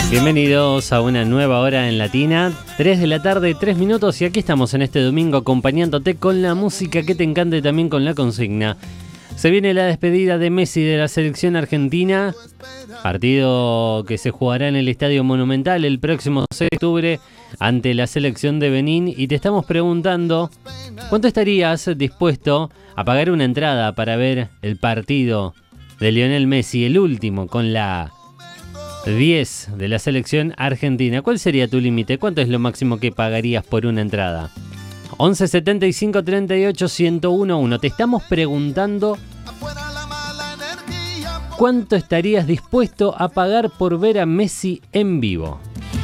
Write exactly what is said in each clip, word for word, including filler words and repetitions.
Bienvenidos a una nueva hora en Latina, tres de la tarde, tres minutos, y aquí estamos en este domingo acompañándote con la música que te encanta y también con la consigna. Se viene la despedida de Messi de la selección argentina, partido que se jugará en el Estadio Monumental el próximo seis de octubre ante la selección de Benín, y te estamos preguntando ¿cuánto estarías dispuesto a pagar una entrada para ver el partido de Lionel Messi, el último con la diez de la selección argentina? ¿Cuál sería tu límite? ¿Cuánto es lo máximo que pagarías por una entrada? once setenta y cinco treinta y ocho ciento uno. Te estamos preguntando ¿cuánto estarías dispuesto a pagar por ver a Messi en vivo?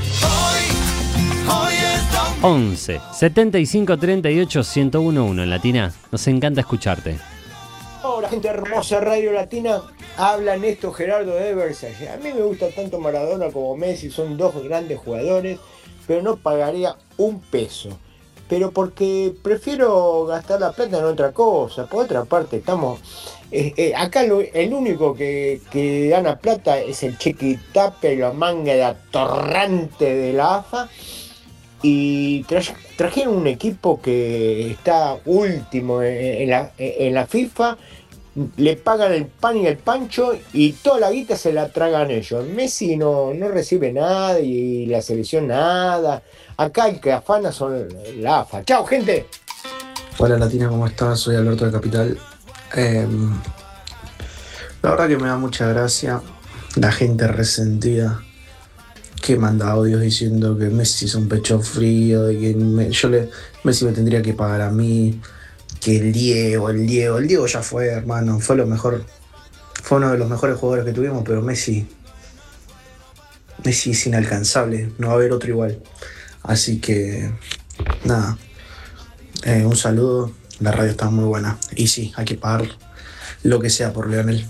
once setenta y cinco treinta y ocho ciento uno en Latina. Nos encanta escucharte. Hola, gente hermosa, Radio Latina. Habla Néstor Gerardo de Versailles. A mí me gusta tanto Maradona como Messi, son dos grandes jugadores, pero no pagaría un peso. Pero porque prefiero gastar la plata en otra cosa. Por otra parte, estamos eh, eh, acá lo, el único que, que gana plata es el Chiquitape, la manga de atorrante de la A F A. Y tra- trajeron un equipo que está último en, en, la, en la FIFA. Le pagan el pan y el pancho y toda la guita se la tragan ellos. Messi no, no recibe nada y la selección nada. Acá el que afana son la A F A. ¡Chao, gente! Hola Latina, ¿cómo estás? Soy Alberto de Capital. Eh, la verdad que me da mucha gracia la gente resentida que manda audios diciendo que Messi es un pecho frío, de que me, yo le, Messi me tendría que pagar a mí, que el Diego, el Diego, el Diego ya fue, hermano, fue lo mejor, fue uno de los mejores jugadores que tuvimos, pero Messi, Messi es inalcanzable, no va a haber otro igual. Así que, nada, eh, un saludo, la radio está muy buena, y sí, hay que pagar lo que sea por Lionel.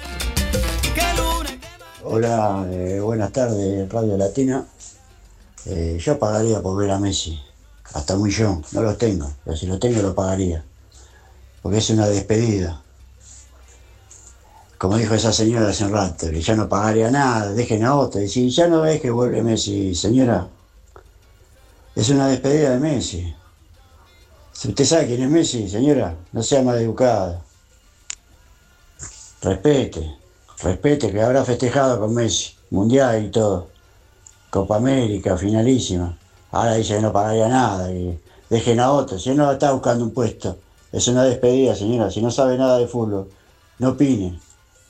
Hola, eh, buenas tardes, Radio Latina. Eh, yo pagaría por ver a Messi, hasta un millón, no los tengo, pero si los tengo lo pagaría, porque es una despedida. Como dijo esa señora hace un rato, que ya no pagaría nada, dejen a otro. Y si ya no ves que vuelve Messi, señora, es una despedida de Messi. Si usted sabe quién es Messi, señora, no sea maleducada. Respete. Respete que habrá festejado con Messi, Mundial y todo, Copa América, finalísima. Ahora dice que no pagaría nada, y dejen a otro, si no está buscando un puesto. Es una despedida, señora, si no sabe nada de fútbol, no opine.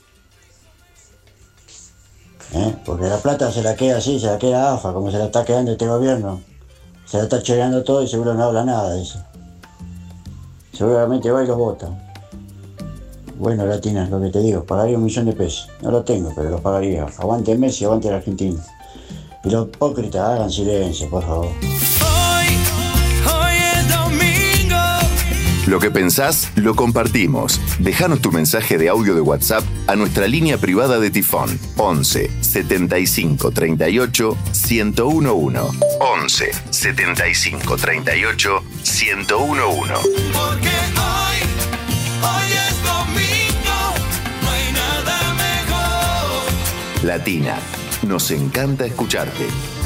¿Eh? Porque la plata se la queda así, se la queda A F A, como se la está quedando este gobierno. Se la está choreando todo y seguro no habla nada de eso. Seguramente va y los vota. Bueno, Latina, es lo que te digo, pagaría un millón de pesos. No lo tengo, pero lo pagaría. Aguante Messi, aguante la Argentina. Y los hipócritas hagan silencio, por favor. Hoy, hoy es domingo. Lo que pensás, lo compartimos. Déjanos tu mensaje de audio de WhatsApp a nuestra línea privada de Tifón. once setenta y cinco treinta y ocho ciento uno. once setenta y cinco treinta y ocho ciento uno. Porque hoy, hoy es domingo. No hay nada mejor. Latina, nos encanta escucharte.